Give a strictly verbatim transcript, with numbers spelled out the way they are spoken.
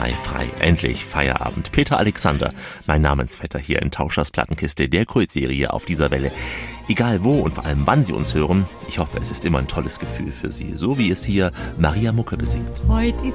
frei, frei. Endlich Feierabend. Peter Alexander, mein Namensvetter hier in Tauschers Plattenkiste, der Kultserie auf dieser Welle. Egal wo und vor allem wann Sie uns hören, ich hoffe, es ist immer ein tolles Gefühl für Sie, so wie es hier Maria Mucke besingt. Heute